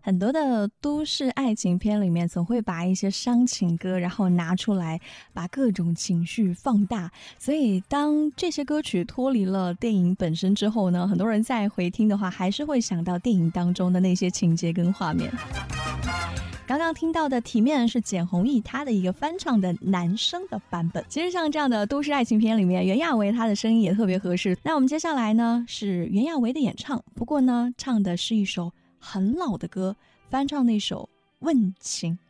很多的都市爱情片里面总会把一些伤情歌然后拿出来，把各种情绪放大，所以当这些歌曲脱离了电影本身之后呢，很多人再回听的话还是会想到电影当中的那些情节跟画面。刚刚听到的《体面》是简弘毅他的一个翻唱的男声的版本。其实像这样的都市爱情片里面，袁娅维她的声音也特别合适。那我们接下来呢是袁娅维的演唱，不过呢唱的是一首很老的歌，翻唱那首《问情》。